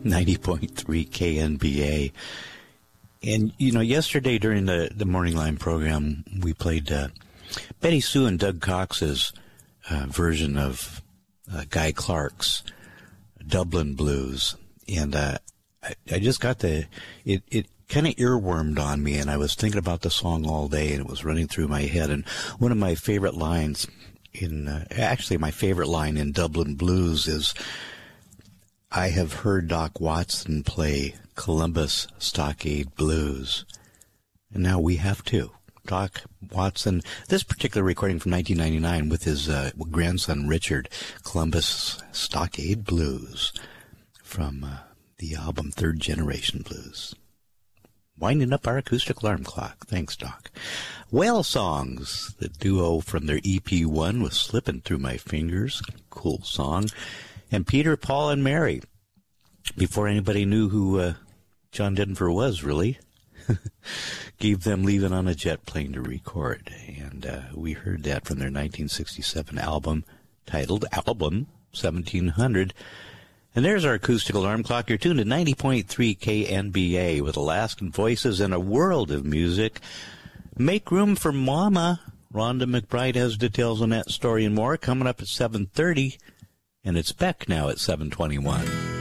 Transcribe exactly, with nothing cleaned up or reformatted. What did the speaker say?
ninety point three K N B A. And, you know, yesterday during the, the Morning Line program, we played uh, Betty Sue and Doug Cox's uh, version of uh, Guy Clark's Dublin Blues. And uh, I, I just got the, it, it kind of earwormed on me, and I was thinking about the song all day, and it was running through my head. And one of my favorite lines in, uh, actually my favorite line in Dublin Blues is, I have heard Doc Watson play Columbus Stockade Blues, and now we have too. Doc Watson, this particular recording from nineteen ninety-nine with his uh, grandson Richard, Columbus Stockade Blues, from uh, the album Third Generation Blues. Winding up our acoustic alarm clock. Thanks, Doc. Whale Songs, the duo from their E P one was Slipping Through My Fingers. Cool song. And Peter, Paul, and Mary, before anybody knew who uh, John Denver was, really, gave them Leaving on a Jet Plane to record. And uh, we heard that from their nineteen sixty-seven album titled Album seventeen hundred. And there's our acoustic alarm clock. You're tuned to ninety point three K N B A with Alaskan voices and a world of music. Make room for Mama. Rhonda McBride has details on that story and more coming up at seven thirty. And it's Beck now at seven twenty-one.